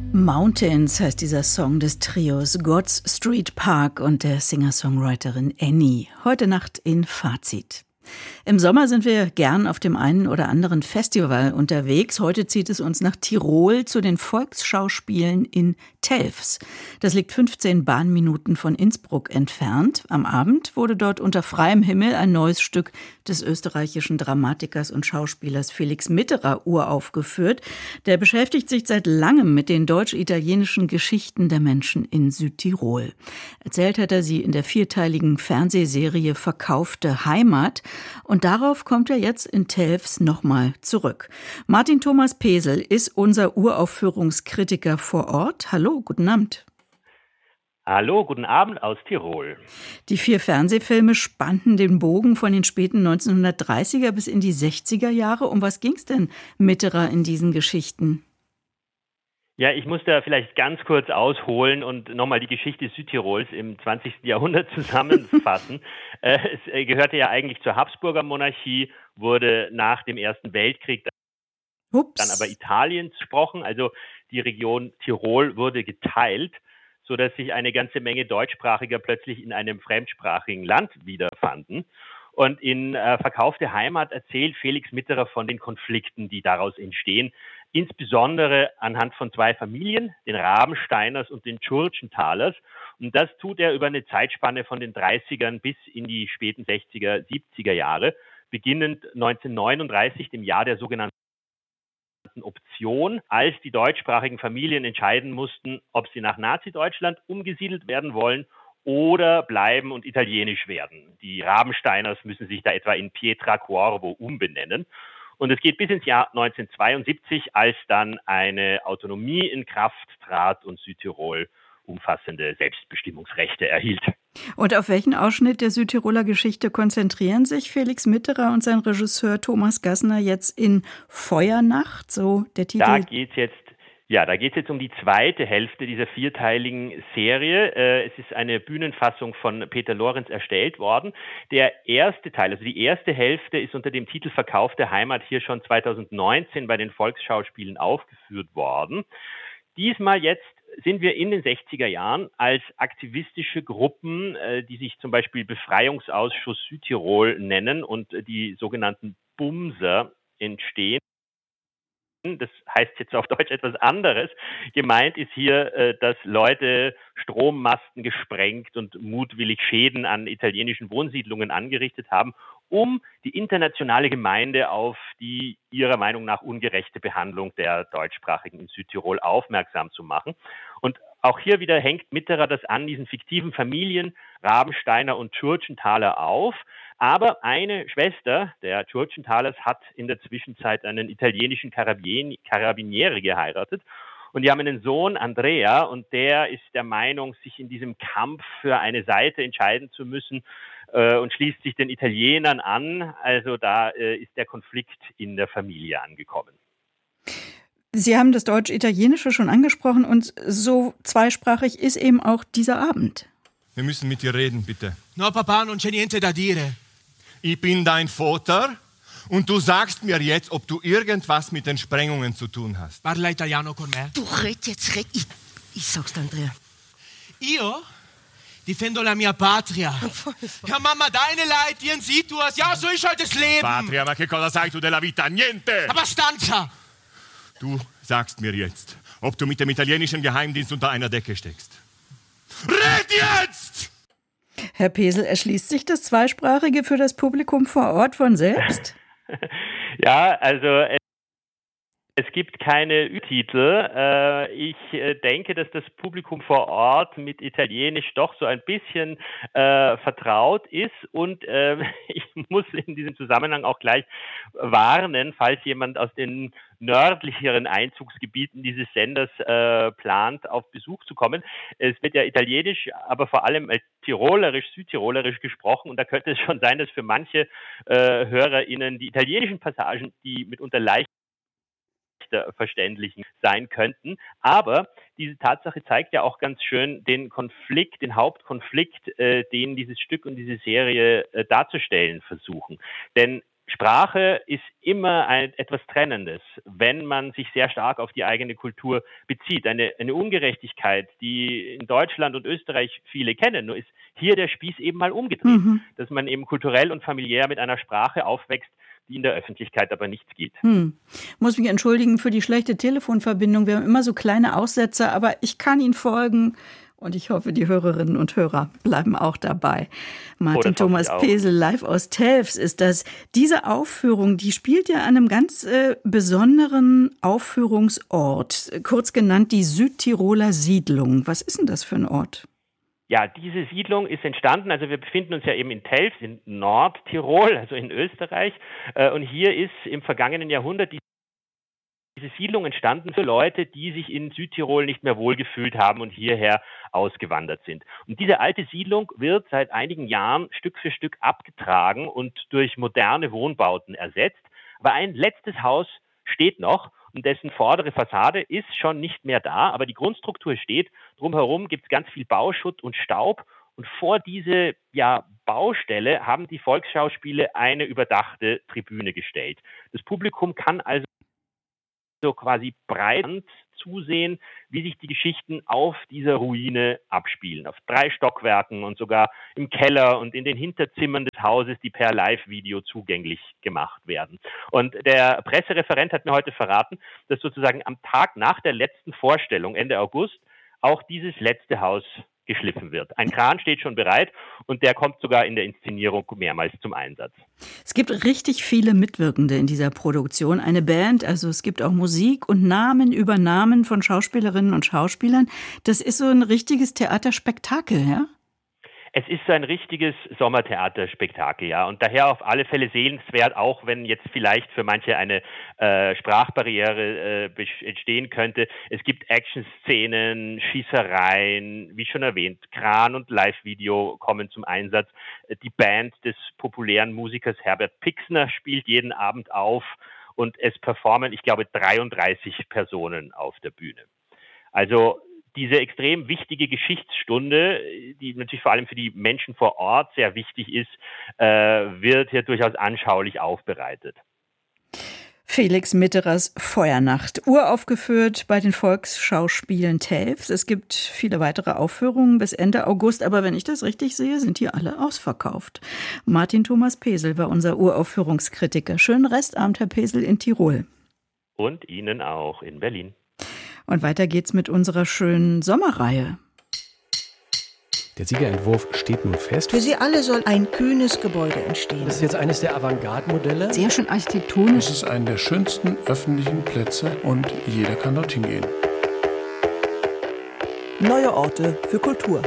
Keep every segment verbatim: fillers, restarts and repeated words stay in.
Mountains heißt dieser Song des Trios God's Street Park und der Singer-Songwriterin Annie. Heute Nacht in Fazit. Im Sommer sind wir gern auf dem einen oder anderen Festival unterwegs. Heute zieht es uns nach Tirol zu den Volksschauspielen in Telfs. Das liegt fünfzehn Bahnminuten von Innsbruck entfernt. Am Abend wurde dort unter freiem Himmel ein neues Stück des österreichischen Dramatikers und Schauspielers Felix Mitterer uraufgeführt. Der beschäftigt sich seit langem mit den deutsch-italienischen Geschichten der Menschen in Südtirol. Erzählt hat er sie in der vierteiligen Fernsehserie Verkaufte Heimat. Und darauf kommt er jetzt in Telfs nochmal zurück. Martin Thomas Pesel ist unser Uraufführungskritiker vor Ort. Hallo, guten Abend. Hallo, guten Abend aus Tirol. Die vier Fernsehfilme spannten den Bogen von den späten neunzehnhundertdreißiger bis in die sechziger Jahre. Um was ging es denn Mitterer in diesen Geschichten? Ja, ich muss da vielleicht ganz kurz ausholen und nochmal die Geschichte Südtirols im zwanzigsten Jahrhundert zusammenfassen. äh, es gehörte ja eigentlich zur Habsburger Monarchie, wurde nach dem Ersten Weltkrieg Ups. dann aber Italien gesprochen. Also die Region Tirol wurde geteilt, sodass sich eine ganze Menge Deutschsprachiger plötzlich in einem fremdsprachigen Land wiederfanden. Und in äh, Verkaufte Heimat erzählt Felix Mitterer von den Konflikten, die daraus entstehen, insbesondere anhand von zwei Familien, den Rabensteiners und den Tschurtschenthalers. Und das tut er über eine Zeitspanne von den dreißigern bis in die späten sechziger, siebziger Jahre, beginnend neunzehnhundertneununddreißig, dem Jahr der sogenannten Option, als die deutschsprachigen Familien entscheiden mussten, ob sie nach Nazi-Deutschland umgesiedelt werden wollen oder bleiben und italienisch werden. Die Rabensteiners müssen sich da etwa in Pietracorvo umbenennen. Und es geht bis ins Jahr neunzehnhundertzweiundsiebzig, als dann eine Autonomie in Kraft trat und Südtirol umfassende Selbstbestimmungsrechte erhielt. Und auf welchen Ausschnitt der Südtiroler Geschichte konzentrieren sich Felix Mitterer und sein Regisseur Thomas Gassner jetzt in Feuernacht? So der Titel. Da geht's jetzt Ja, da geht es jetzt um die zweite Hälfte dieser vierteiligen Serie. Äh, es ist eine Bühnenfassung von Peter Lorenz erstellt worden. Der erste Teil, also die erste Hälfte, ist unter dem Titel Verkaufte Heimat hier schon zweitausendneunzehn bei den Volksschauspielen aufgeführt worden. Diesmal jetzt sind wir in den sechziger Jahren als aktivistische Gruppen, äh, die sich zum Beispiel Befreiungsausschuss Südtirol nennen und äh, die sogenannten Bumser entstehen. Das heißt jetzt auf Deutsch etwas anderes. Gemeint ist hier, äh, dass Leute Strommasten gesprengt und mutwillig Schäden an italienischen Wohnsiedlungen angerichtet haben, um die internationale Gemeinde auf die ihrer Meinung nach ungerechte Behandlung der Deutschsprachigen in Südtirol aufmerksam zu machen. Und auch hier wieder hängt Mitterer das an diesen fiktiven Familien Rabensteiner und Tschurtschenthaler auf. Aber eine Schwester der Tschurtschenthalers hat in der Zwischenzeit einen italienischen Karabien- Karabiniere geheiratet. Und die haben einen Sohn, Andrea, und der ist der Meinung, sich in diesem Kampf für eine Seite entscheiden zu müssen äh, und schließt sich den Italienern an. Also da äh, ist der Konflikt in der Familie angekommen. Sie haben das Deutsch-Italienische schon angesprochen und so zweisprachig ist eben auch dieser Abend. Wir müssen mit dir reden, bitte. No, Papa, non c'è niente da dire. Ich bin dein Vater und du sagst mir jetzt, ob du irgendwas mit den Sprengungen zu tun hast. Parla italiano con me. Du red jetzt, red. Ich, ich sag's dir, Andrea. Io difendo la mia patria. Ja, Mama, deine Leid, ihren sieht du es. Ja, so ist halt das Leben. Patria, ma che cosa sai tu della vita? Niente! Abbastanza! Du sagst mir jetzt, ob du mit dem italienischen Geheimdienst unter einer Decke steckst. Red jetzt! Herr Pesel, erschließt sich das Zweisprachige für das Publikum vor Ort von selbst? Ja, also es, es gibt keine Ü-Titel. Äh, ich äh, denke, dass das Publikum vor Ort mit Italienisch doch so ein bisschen äh, vertraut ist. Und äh, ich muss in diesem Zusammenhang auch gleich warnen, falls jemand aus den nördlicheren Einzugsgebieten dieses Senders äh, plant, auf Besuch zu kommen. Es wird ja Italienisch, aber vor allem Tirolerisch, Südtirolerisch gesprochen und da könnte es schon sein, dass für manche äh, HörerInnen die italienischen Passagen, die mitunter leicht verständlich sein könnten. Aber diese Tatsache zeigt ja auch ganz schön den Konflikt, den Hauptkonflikt, äh, den dieses Stück und diese Serie äh, darzustellen versuchen. Denn Sprache ist immer ein, etwas Trennendes, wenn man sich sehr stark auf die eigene Kultur bezieht. Eine, eine Ungerechtigkeit, die in Deutschland und Österreich viele kennen, nur ist hier der Spieß eben mal umgedreht, mhm. dass man eben kulturell und familiär mit einer Sprache aufwächst, die in der Öffentlichkeit aber nichts geht. Hm. Muss mich entschuldigen für die schlechte Telefonverbindung. Wir haben immer so kleine Aussetzer, aber ich kann Ihnen folgen. Und ich hoffe, die Hörerinnen und Hörer bleiben auch dabei. Martin oh, Thomas Pesel, live aus Telfs ist das. Diese Aufführung, die spielt ja an einem ganz äh, besonderen Aufführungsort, kurz genannt die Südtiroler Siedlung. Was ist denn das für ein Ort? Ja, diese Siedlung ist entstanden, also wir befinden uns ja eben in Telfs, in Nordtirol, also in Österreich. Äh, und hier ist im vergangenen Jahrhundert die Diese Siedlung entstanden für Leute, die sich in Südtirol nicht mehr wohlgefühlt haben und hierher ausgewandert sind. Und diese alte Siedlung wird seit einigen Jahren Stück für Stück abgetragen und durch moderne Wohnbauten ersetzt. Aber ein letztes Haus steht noch und dessen vordere Fassade ist schon nicht mehr da, aber die Grundstruktur steht. Drumherum gibt es ganz viel Bauschutt und Staub. Und vor diese ja, Baustelle haben die Volksschauspiele eine überdachte Tribüne gestellt. Das Publikum kann also so quasi breit zusehen, wie sich die Geschichten auf dieser Ruine abspielen. Auf drei Stockwerken und sogar im Keller und in den Hinterzimmern des Hauses, die per Live-Video zugänglich gemacht werden. Und der Pressereferent hat mir heute verraten, dass sozusagen am Tag nach der letzten Vorstellung, Ende August, auch dieses letzte Haus geschliffen wird. Ein Kran steht schon bereit und der kommt sogar in der Inszenierung mehrmals zum Einsatz. Es gibt richtig viele Mitwirkende in dieser Produktion. Eine Band, also es gibt auch Musik und Namen über Namen von Schauspielerinnen und Schauspielern. Das ist so ein richtiges Theaterspektakel, ja? Es ist so ein richtiges Sommertheaterspektakel, ja, und daher auf alle Fälle sehenswert, auch wenn jetzt vielleicht für manche eine äh, Sprachbarriere äh, entstehen könnte. Es gibt Action-Szenen, Schießereien, wie schon erwähnt, Kran und Live-Video kommen zum Einsatz. Die Band des populären Musikers Herbert Pixner spielt jeden Abend auf und es performen, ich glaube, dreiunddreißig Personen auf der Bühne. Also diese extrem wichtige Geschichtsstunde, die natürlich vor allem für die Menschen vor Ort sehr wichtig ist, äh, wird hier durchaus anschaulich aufbereitet. Felix Mitterers Feuernacht, uraufgeführt bei den Volksschauspielen Telfs. Es gibt viele weitere Aufführungen bis Ende August, aber wenn ich das richtig sehe, sind die alle ausverkauft. Martin Thomas Pesel war unser Uraufführungskritiker. Schönen Restabend, Herr Pesel, in Tirol. Und Ihnen auch in Berlin. Und weiter geht's mit unserer schönen Sommerreihe. Der Siegerentwurf steht nun fest. Für sie alle soll ein kühnes Gebäude entstehen. Das ist jetzt eines der Avantgarde-Modelle. Sehr schön architektonisch. Es ist einer der schönsten öffentlichen Plätze und jeder kann dorthin gehen. Neue Orte für Kultur.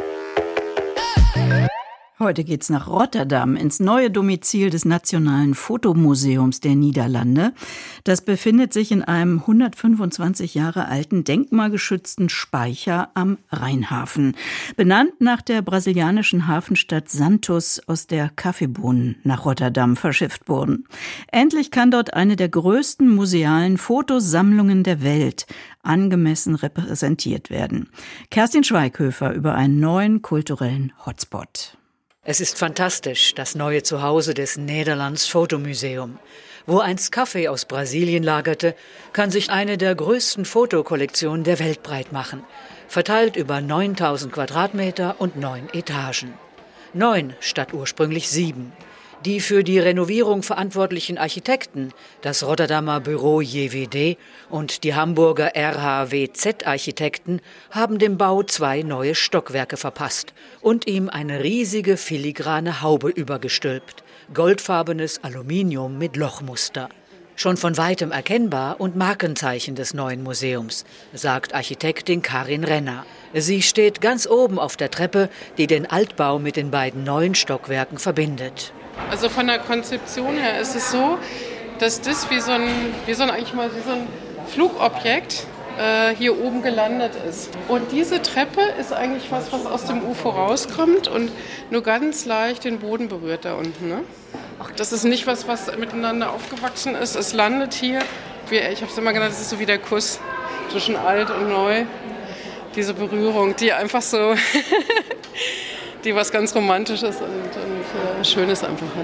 Heute geht's nach Rotterdam, ins neue Domizil des Nationalen Fotomuseums der Niederlande. Das befindet sich in einem hundertfünfundzwanzig Jahre alten, denkmalgeschützten Speicher am Rheinhafen. Benannt nach der brasilianischen Hafenstadt Santos, aus der Kaffeebohnen nach Rotterdam verschifft wurden. Endlich kann dort eine der größten musealen Fotosammlungen der Welt angemessen repräsentiert werden. Kerstin Schweighöfer über einen neuen kulturellen Hotspot. Es ist fantastisch, das neue Zuhause des Nederlands Fotomuseum. Wo einst Kaffee aus Brasilien lagerte, kann sich eine der größten Fotokollektionen der Welt breit machen. Verteilt über neuntausend Quadratmeter und neun Etagen. Neun statt ursprünglich sieben. Die für die Renovierung verantwortlichen Architekten, das Rotterdamer Büro J W D und die Hamburger R H W Z-Architekten, haben dem Bau zwei neue Stockwerke verpasst und ihm eine riesige filigrane Haube übergestülpt. Goldfarbenes Aluminium mit Lochmuster. Schon von weitem erkennbar und Markenzeichen des neuen Museums, sagt Architektin Karin Renner. Sie steht ganz oben auf der Treppe, die den Altbau mit den beiden neuen Stockwerken verbindet. Also von der Konzeption her ist es so, dass das wie so ein, wie so ein, eigentlich mal wie so ein Flugobjekt äh, hier oben gelandet ist. Und diese Treppe ist eigentlich was, was aus dem U F O rauskommt und nur ganz leicht den Boden berührt da unten. Ne? Das ist nicht was, was miteinander aufgewachsen ist. Es landet hier, wie, ich habe es immer genannt, das ist so wie der Kuss zwischen alt und neu. Diese Berührung, die einfach so, die was ganz Romantisches und, und Schönes einfach hat.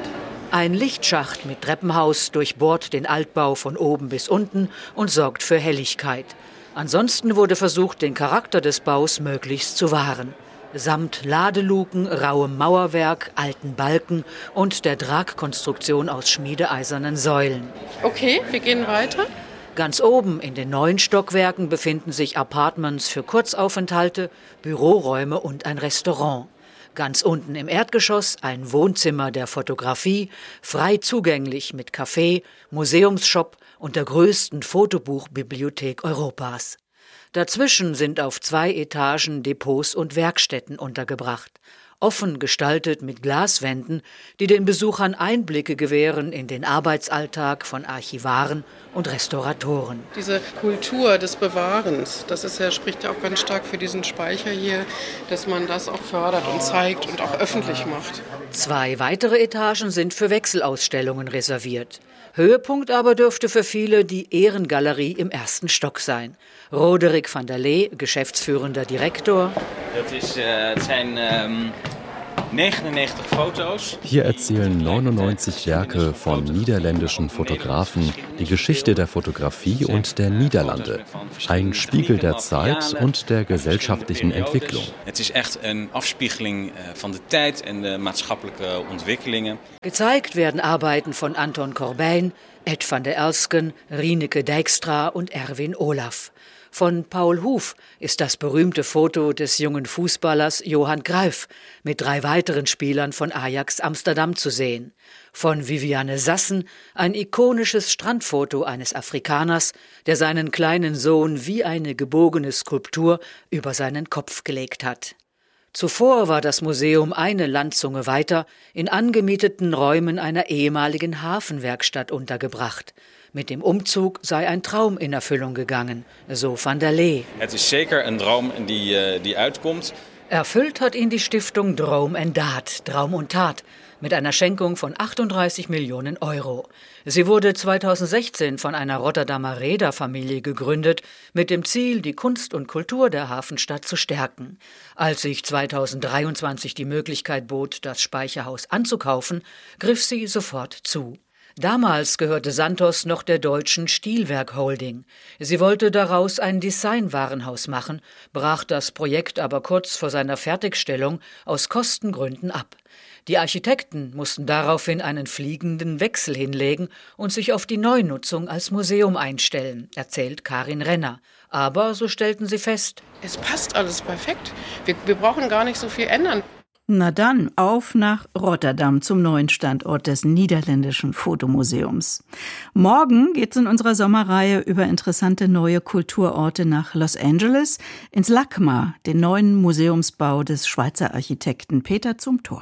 Ein Lichtschacht mit Treppenhaus durchbohrt den Altbau von oben bis unten und sorgt für Helligkeit. Ansonsten wurde versucht, den Charakter des Baus möglichst zu wahren. Samt Ladeluken, rauem Mauerwerk, alten Balken und der Tragkonstruktion aus schmiedeeisernen Säulen. Okay, wir gehen weiter. Ganz oben in den neuen Stockwerken befinden sich Appartements für Kurzaufenthalte, Büroräume und ein Restaurant. Ganz unten im Erdgeschoss ein Wohnzimmer der Fotografie, frei zugänglich mit Café, Museumsshop und der größten Fotobuchbibliothek Europas. Dazwischen sind auf zwei Etagen Depots und Werkstätten untergebracht, offen gestaltet mit Glaswänden, die den Besuchern Einblicke gewähren in den Arbeitsalltag von Archivaren und Restauratoren. Diese Kultur des Bewahrens, das ist ja, spricht ja auch ganz stark für diesen Speicher hier, dass man das auch fördert und zeigt und auch öffentlich macht. Zwei weitere Etagen sind für Wechselausstellungen reserviert. Höhepunkt aber dürfte für viele die Ehrengalerie im ersten Stock sein. Roderick van der Lee, geschäftsführender Direktor. Das ist, äh, das sind, ähm, negenennegentig Fotos. Hier erzählen neunundneunzig Werke von niederländischen Fotografen die Geschichte der Fotografie und der Niederlande. Ein Spiegel der Zeit und der gesellschaftlichen Entwicklung. Es ist echt eine Afspiegeling von der Zeit und der maatschappelijke Ontwikkelingen. Gezeigt werden Arbeiten von Anton Corbijn, Ed van der Elsken, Rieneke Dijkstra und Erwin Olaf. Von Paul Huf ist das berühmte Foto des jungen Fußballers Johan Cruyff mit drei weiteren Spielern von Ajax Amsterdam zu sehen. Von Viviane Sassen ein ikonisches Strandfoto eines Afrikaners, der seinen kleinen Sohn wie eine gebogene Skulptur über seinen Kopf gelegt hat. Zuvor war das Museum eine Landzunge weiter in angemieteten Räumen einer ehemaligen Hafenwerkstatt untergebracht. Mit dem Umzug sei ein Traum in Erfüllung gegangen, so van der Lee. Es ist zeker een droom die, die uitkomt. Erfüllt hat ihn die Stiftung Droom en Daad, Traum und Tat, mit einer Schenkung von achtunddreißig Millionen Euro. Sie wurde zweitausendsechzehn von einer Rotterdamer Reederfamilie gegründet, mit dem Ziel, die Kunst und Kultur der Hafenstadt zu stärken. Als sich zweitausenddreiundzwanzig die Möglichkeit bot, das Speicherhaus anzukaufen, griff sie sofort zu. Damals gehörte Santos noch der deutschen Stilwerk Holding. Sie wollte daraus ein Designwarenhaus machen, brach das Projekt aber kurz vor seiner Fertigstellung aus Kostengründen ab. Die Architekten mussten daraufhin einen fliegenden Wechsel hinlegen und sich auf die Neunutzung als Museum einstellen, erzählt Karin Renner. Aber, so stellten sie fest, es passt alles perfekt. Wir, wir brauchen gar nicht so viel ändern. Na dann, auf nach Rotterdam zum neuen Standort des Niederländischen Fotomuseums. Morgen geht's in unserer Sommerreihe über interessante neue Kulturorte nach Los Angeles, ins LACMA, den neuen Museumsbau des Schweizer Architekten Peter Zumthor.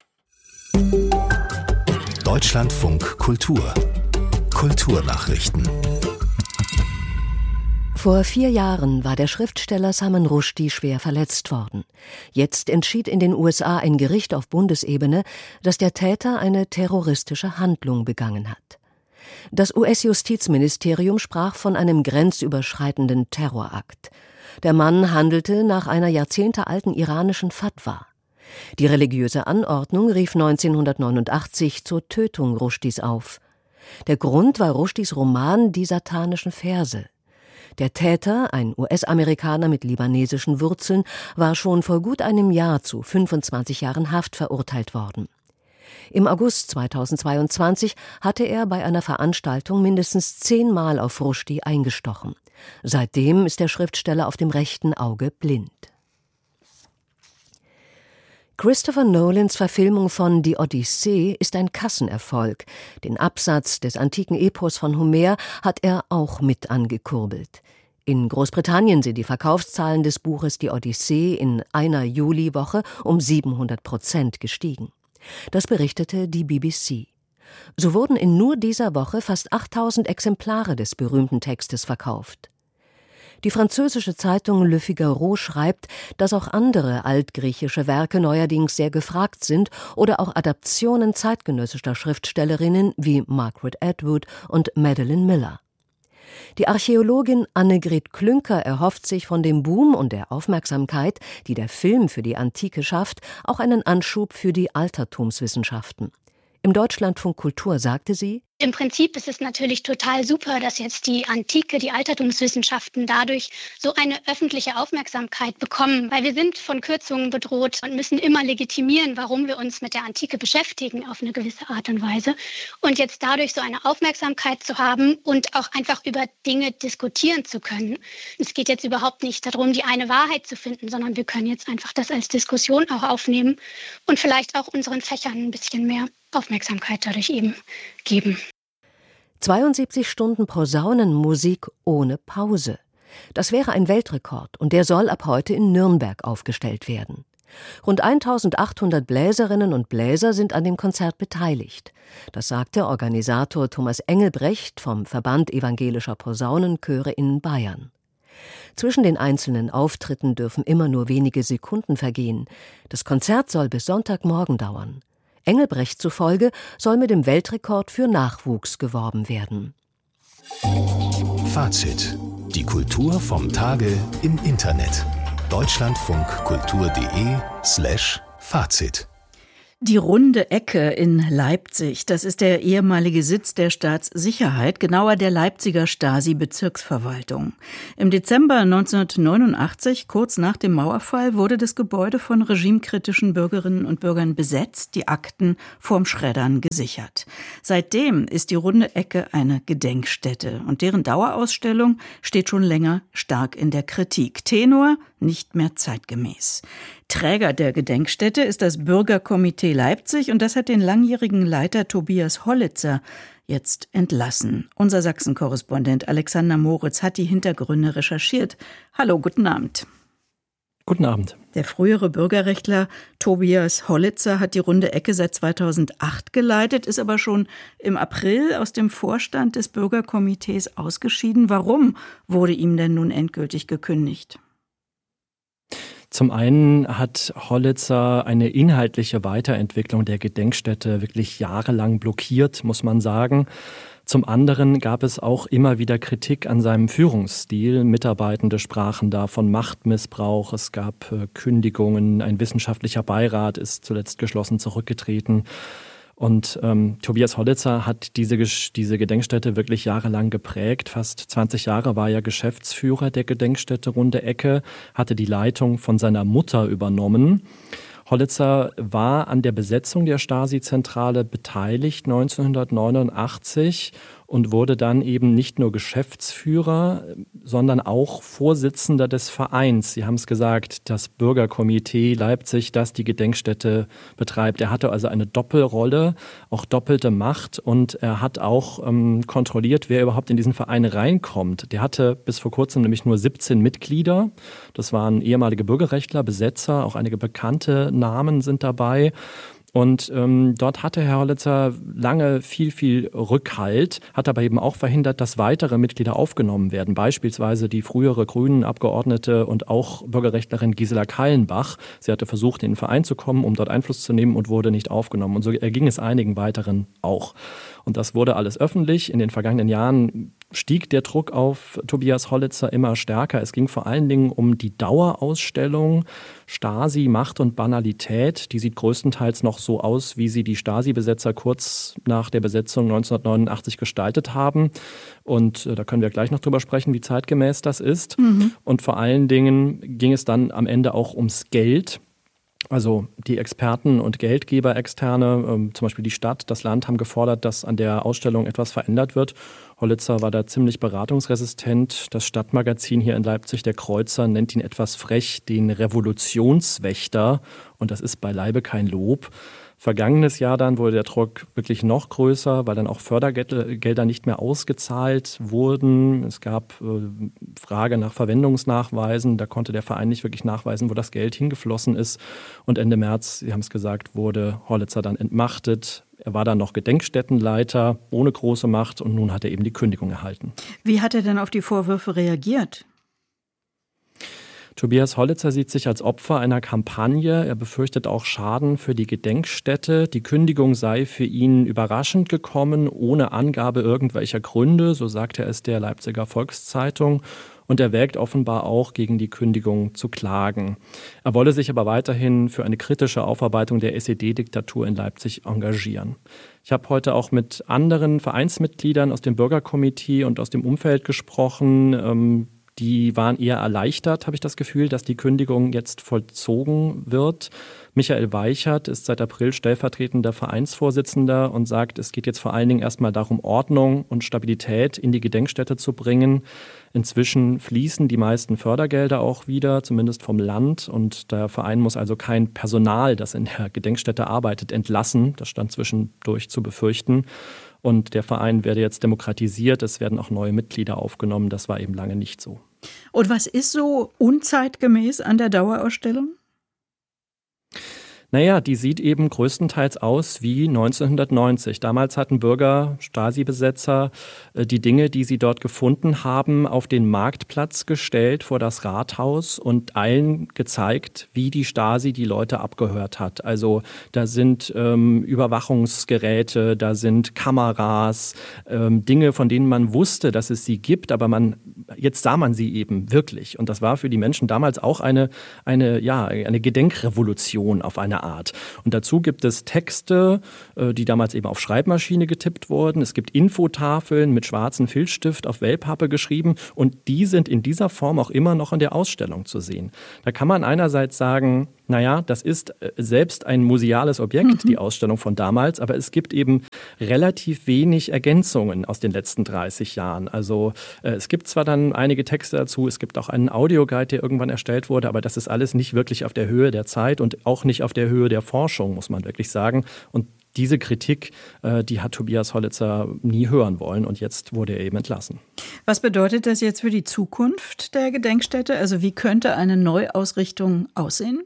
Deutschlandfunk Kultur. Kulturnachrichten. Vor vier Jahren war der Schriftsteller Salman Rushdie schwer verletzt worden. Jetzt entschied in den U S A ein Gericht auf Bundesebene, dass der Täter eine terroristische Handlung begangen hat. Das U S-Justizministerium sprach von einem grenzüberschreitenden Terrorakt. Der Mann handelte nach einer jahrzehntealten iranischen Fatwa. Die religiöse Anordnung rief neunzehnhundertneunundachtzig zur Tötung Rushdies auf. Der Grund war Rushdies Roman Die satanischen Verse. Der Täter, ein U S-Amerikaner mit libanesischen Wurzeln, war schon vor gut einem Jahr zu fünfundzwanzig Jahren Haft verurteilt worden. Im August zweitausendzweiundzwanzig hatte er bei einer Veranstaltung mindestens zehnmal auf Rushdie eingestochen. Seitdem ist der Schriftsteller auf dem rechten Auge blind. Christopher Nolans Verfilmung von Die Odyssee ist ein Kassenerfolg. Den Absatz des antiken Epos von Homer hat er auch mit angekurbelt. In Großbritannien sind die Verkaufszahlen des Buches Die Odyssee in einer Juliwoche um siebenhundert Prozent gestiegen. Das berichtete die B B C. So wurden in nur dieser Woche fast achttausend Exemplare des berühmten Textes verkauft. Die französische Zeitung Le Figaro schreibt, dass auch andere altgriechische Werke neuerdings sehr gefragt sind oder auch Adaptionen zeitgenössischer Schriftstellerinnen wie Margaret Atwood und Madeline Miller. Die Archäologin Annegret Klünker erhofft sich von dem Boom und der Aufmerksamkeit, die der Film für die Antike schafft, auch einen Anschub für die Altertumswissenschaften. Im Deutschlandfunk Kultur sagte sie: Im Prinzip ist es natürlich total super, dass jetzt die Antike, die Altertumswissenschaften dadurch so eine öffentliche Aufmerksamkeit bekommen, weil wir sind von Kürzungen bedroht und müssen immer legitimieren, warum wir uns mit der Antike beschäftigen auf eine gewisse Art und Weise. Und jetzt dadurch so eine Aufmerksamkeit zu haben und auch einfach über Dinge diskutieren zu können. Es geht jetzt überhaupt nicht darum, die eine Wahrheit zu finden, sondern wir können jetzt einfach das als Diskussion auch aufnehmen und vielleicht auch unseren Fächern ein bisschen mehr Aufmerksamkeit dadurch eben geben. zweiundsiebzig Stunden Posaunenmusik ohne Pause. Das wäre ein Weltrekord und der soll ab heute in Nürnberg aufgestellt werden. Rund eintausendachthundert Bläserinnen und Bläser sind an dem Konzert beteiligt. Das sagte Organisator Thomas Engelbrecht vom Verband Evangelischer Posaunenchöre in Bayern. Zwischen den einzelnen Auftritten dürfen immer nur wenige Sekunden vergehen. Das Konzert soll bis Sonntagmorgen dauern. Engelbrecht zufolge soll mit dem Weltrekord für Nachwuchs geworben werden. Fazit. Die Kultur vom Tage im Internet. deutschlandfunkkultur.de slash Fazit. Die Runde Ecke in Leipzig, das ist der ehemalige Sitz der Staatssicherheit, genauer der Leipziger Stasi-Bezirksverwaltung. Im Dezember neunzehnhundertneunundachtzig, kurz nach dem Mauerfall, wurde das Gebäude von regimekritischen Bürgerinnen und Bürgern besetzt, die Akten vorm Schreddern gesichert. Seitdem ist die Runde Ecke eine Gedenkstätte und deren Dauerausstellung steht schon länger stark in der Kritik. Tenor: nicht mehr zeitgemäß. Träger der Gedenkstätte ist das Bürgerkomitee Leipzig und das hat den langjährigen Leiter Tobias Hollitzer jetzt entlassen. Unser Sachsen-Korrespondent Alexander Moritz hat die Hintergründe recherchiert. Hallo, guten Abend. Guten Abend. Der frühere Bürgerrechtler Tobias Hollitzer hat die Runde Ecke seit zweitausendacht geleitet, ist aber schon im April aus dem Vorstand des Bürgerkomitees ausgeschieden. Warum wurde ihm denn nun endgültig gekündigt? Zum einen hat Hollitzer eine inhaltliche Weiterentwicklung der Gedenkstätte wirklich jahrelang blockiert, muss man sagen. Zum anderen gab es auch immer wieder Kritik an seinem Führungsstil. Mitarbeitende sprachen da von Machtmissbrauch. Es gab äh, Kündigungen. Ein wissenschaftlicher Beirat ist zuletzt geschlossen zurückgetreten. Und ähm, Tobias Hollitzer hat diese, diese Gedenkstätte wirklich jahrelang geprägt. Fast zwanzig Jahre war er Geschäftsführer der Gedenkstätte Runde Ecke, hatte die Leitung von seiner Mutter übernommen. Hollitzer war an der Besetzung der Stasi-Zentrale beteiligt neunzehnhundertneunundachtzig und wurde dann eben nicht nur Geschäftsführer, sondern auch Vorsitzender des Vereins. Sie haben es gesagt, das Bürgerkomitee Leipzig, das die Gedenkstätte betreibt. Er hatte also eine Doppelrolle, auch doppelte Macht und er hat auch ähm, kontrolliert, wer überhaupt in diesen Verein reinkommt. Der hatte bis vor kurzem nämlich nur siebzehn Mitglieder. Das waren ehemalige Bürgerrechtler, Besetzer, auch einige bekannte Namen sind dabei. Und ähm, dort hatte Herr Hollitzer lange viel, viel Rückhalt, hat aber eben auch verhindert, dass weitere Mitglieder aufgenommen werden. Beispielsweise die frühere Grünen-Abgeordnete und auch Bürgerrechtlerin Gisela Kallenbach. Sie hatte versucht, in den Verein zu kommen, um dort Einfluss zu nehmen und wurde nicht aufgenommen. Und so erging es einigen weiteren auch. Und das wurde alles öffentlich. In den vergangenen Jahren stieg der Druck auf Tobias Hollitzer immer stärker. Es ging vor allen Dingen um die Dauerausstellung Stasi, Macht und Banalität. Die sieht größtenteils noch so aus, wie sie die Stasi-Besetzer kurz nach der Besetzung neunzehnhundertneunundachtzig gestaltet haben. Und äh, da können wir gleich noch drüber sprechen, wie zeitgemäß das ist. Mhm. Und vor allen Dingen ging es dann am Ende auch ums Geld. Also die Experten und Geldgeber externe, ähm, zum Beispiel die Stadt, das Land, haben gefordert, dass an der Ausstellung etwas verändert wird. Hollitzer war da ziemlich beratungsresistent. Das Stadtmagazin hier in Leipzig, der Kreuzer, nennt ihn etwas frech den Revolutionswächter. Und das ist beileibe kein Lob. Vergangenes Jahr dann wurde der Druck wirklich noch größer, weil dann auch Fördergelder nicht mehr ausgezahlt wurden. Es gab äh, Frage nach Verwendungsnachweisen. Da konnte der Verein nicht wirklich nachweisen, wo das Geld hingeflossen ist. Und Ende März, Sie haben es gesagt, wurde Hollitzer dann entmachtet. Er war dann noch Gedenkstättenleiter ohne große Macht und nun hat er eben die Kündigung erhalten. Wie hat er denn auf die Vorwürfe reagiert? Tobias Hollitzer sieht sich als Opfer einer Kampagne. Er befürchtet auch Schaden für die Gedenkstätte. Die Kündigung sei für ihn überraschend gekommen, ohne Angabe irgendwelcher Gründe. So sagte er es der Leipziger Volkszeitung. und er wägt offenbar auch, gegen die Kündigung zu klagen. Er wolle sich aber weiterhin für eine kritische Aufarbeitung der S E D-Diktatur in Leipzig engagieren. Ich habe heute auch mit anderen Vereinsmitgliedern aus dem Bürgerkomitee und aus dem Umfeld gesprochen. Ähm, Die waren eher erleichtert, habe ich das Gefühl, dass die Kündigung jetzt vollzogen wird. Michael Weichert ist seit April stellvertretender Vereinsvorsitzender und sagt, es geht jetzt vor allen Dingen erstmal darum, Ordnung und Stabilität in die Gedenkstätte zu bringen. Inzwischen fließen die meisten Fördergelder auch wieder, zumindest vom Land. Und der Verein muss also kein Personal, das in der Gedenkstätte arbeitet, entlassen. Das stand zwischendurch zu befürchten. Und der Verein werde jetzt demokratisiert, es werden auch neue Mitglieder aufgenommen. Das war eben lange nicht so. Und was ist so unzeitgemäß an der Dauerausstellung? Naja, die sieht eben größtenteils aus wie neunzehnhundertneunzig. Damals hatten Bürger, Stasi-Besetzer die Dinge, die sie dort gefunden haben, auf den Marktplatz gestellt vor das Rathaus und allen gezeigt, wie die Stasi die Leute abgehört hat. Also da sind ähm, Überwachungsgeräte, da sind Kameras, ähm, Dinge, von denen man wusste, dass es sie gibt, aber man jetzt sah man sie eben wirklich. Und das war für die Menschen damals auch eine, eine, ja, eine Gedenkrevolution auf eine Art. Und dazu gibt es Texte, die damals eben auf Schreibmaschine getippt wurden. Es gibt Infotafeln mit schwarzem Filzstift auf Wellpappe geschrieben und die sind in dieser Form auch immer noch in der Ausstellung zu sehen. Da kann man einerseits sagen, naja, das ist selbst ein museales Objekt, mhm. die Ausstellung von damals, aber es gibt eben relativ wenig Ergänzungen aus den letzten dreißig Jahren. Also äh, es gibt zwar dann einige Texte dazu, es gibt auch einen Audioguide, der irgendwann erstellt wurde, aber das ist alles nicht wirklich auf der Höhe der Zeit und auch nicht auf der Höhe der Forschung, muss man wirklich sagen. Und diese Kritik, äh, die hat Tobias Hollitzer nie hören wollen und jetzt wurde er eben entlassen. Was bedeutet das jetzt für die Zukunft der Gedenkstätte? Also wie könnte eine Neuausrichtung aussehen?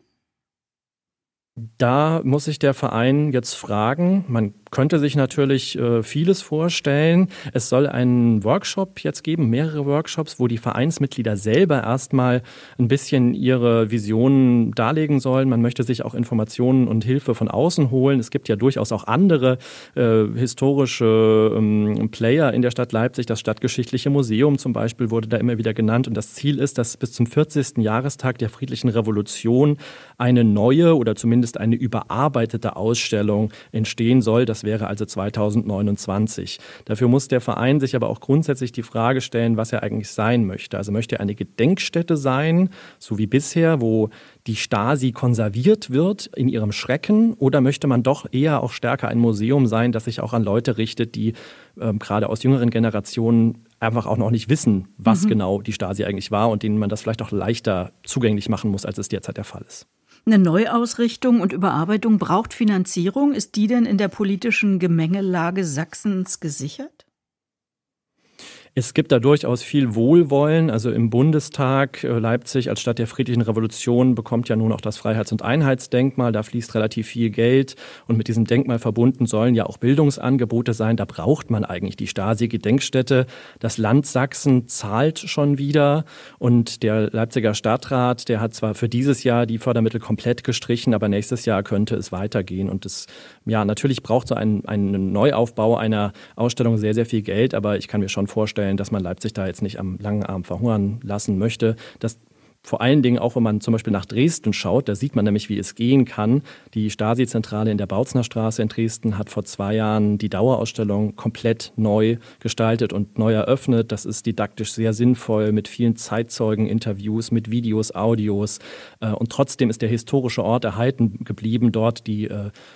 Da muss sich der Verein jetzt fragen. Man könnte sich natürlich äh, vieles vorstellen. Es soll einen Workshop jetzt geben, mehrere Workshops, wo die Vereinsmitglieder selber erstmal ein bisschen ihre Visionen darlegen sollen. Man möchte sich auch Informationen und Hilfe von außen holen. Es gibt ja durchaus auch andere äh, historische ähm, Player in der Stadt Leipzig. Das Stadtgeschichtliche Museum zum Beispiel wurde da immer wieder genannt. Und das Ziel ist, dass bis zum vierzigsten Jahrestag der Friedlichen Revolution eine neue oder zumindest eine überarbeitete Ausstellung entstehen soll. Das wäre also zweitausendneunundzwanzig. Dafür muss der Verein sich aber auch grundsätzlich die Frage stellen, was er eigentlich sein möchte. Also möchte er eine Gedenkstätte sein, so wie bisher, wo die Stasi konserviert wird in ihrem Schrecken, oder möchte man doch eher auch stärker ein Museum sein, das sich auch an Leute richtet, die ähm, gerade aus jüngeren Generationen einfach auch noch nicht wissen, was mhm. genau die Stasi eigentlich war und denen man das vielleicht auch leichter zugänglich machen muss, als es derzeit der Fall ist. Eine Neuausrichtung und Überarbeitung braucht Finanzierung. Ist die denn in der politischen Gemengelage Sachsens gesichert? Es gibt da durchaus viel Wohlwollen. Also im Bundestag Leipzig als Stadt der Friedlichen Revolution bekommt ja nun auch das Freiheits- und Einheitsdenkmal. Da fließt relativ viel Geld. Und mit diesem Denkmal verbunden sollen ja auch Bildungsangebote sein. Da braucht man eigentlich die Stasi-Gedenkstätte. Das Land Sachsen zahlt schon wieder. Und der Leipziger Stadtrat, der hat zwar für dieses Jahr die Fördermittel komplett gestrichen, aber nächstes Jahr könnte es weitergehen. Und es, ja, natürlich braucht so ein, ein Neuaufbau einer Ausstellung sehr, sehr viel Geld. Aber ich kann mir schon vorstellen, dass man Leipzig da jetzt nicht am langen Arm verhungern lassen möchte. Das vor allen Dingen auch, wenn man zum Beispiel nach Dresden schaut, da sieht man nämlich, wie es gehen kann. Die Stasi-Zentrale in der Bautzner Straße in Dresden hat vor zwei Jahren die Dauerausstellung komplett neu gestaltet und neu eröffnet. Das ist didaktisch sehr sinnvoll mit vielen Zeitzeugen-Interviews, mit Videos, Audios. Und trotzdem ist der historische Ort erhalten geblieben, dort die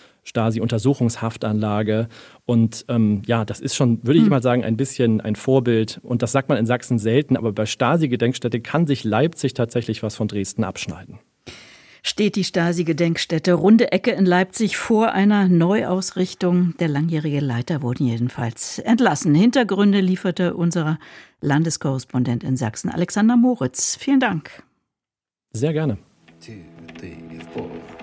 Stasi-Untersuchungshaftanlage. Und ähm, ja, das ist schon, würde ich mal sagen, ein bisschen ein Vorbild. Und das sagt man in Sachsen selten, aber bei Stasi-Gedenkstätte kann sich Leipzig tatsächlich was von Dresden abschneiden. Steht die Stasi-Gedenkstätte Runde Ecke in Leipzig vor einer Neuausrichtung? Der langjährige Leiter wurde jedenfalls entlassen. Hintergründe lieferte unser Landeskorrespondent in Sachsen, Alexander Moritz. Vielen Dank. Sehr gerne. Two, three, four.